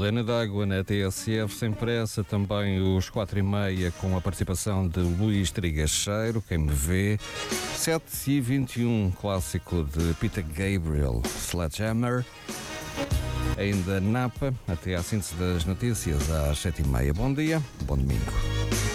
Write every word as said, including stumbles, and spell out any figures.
Helena d'Água na T S F sem pressa, também os quatro e meia com a participação de Luís Trigacheiro, Quem Me Vê, sete e vinte e um, clássico de Peter Gabriel, Sledgehammer, ainda Napa, até à síntese das notícias às sete e meia. Bom dia, bom domingo.